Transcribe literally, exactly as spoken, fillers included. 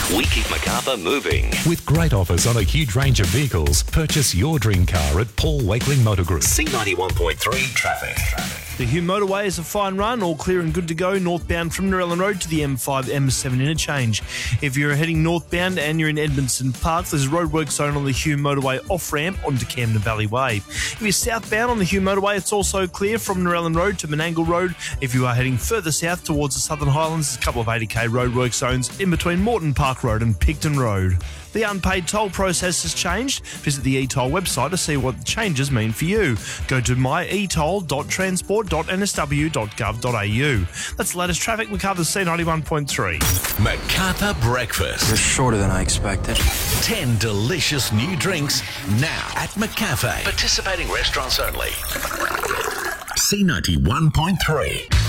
We keep Macarthur moving. With great offers on a huge range of vehicles, purchase your dream car at Paul Wakeling Motor Group. C ninety-one point three traffic. The Hume Motorway is a fine run, all clear and good to go northbound from Narellan Road to the M five M seven interchange. If you're heading northbound and you're in Edmondson Park, there's a roadwork zone on the Hume Motorway off-ramp onto Camden Valley Way. If you're southbound on the Hume Motorway, it's also clear from Narellan Road to Menangle Road. If you are heading further south towards the Southern Highlands, there's a couple of eighty k roadwork zones in between Moreton Park Road and Picton Road. The unpaid toll process has changed. Visit the e-toll website to see what the changes mean for you. Go to my e toll dot transport dot n s w dot gov dot a u. That's the latest traffic. Macarthur C ninety-one point three. Macarthur Breakfast. You're shorter than I expected. Ten delicious new drinks now at McCafe. Participating restaurants only. C ninety-one point three.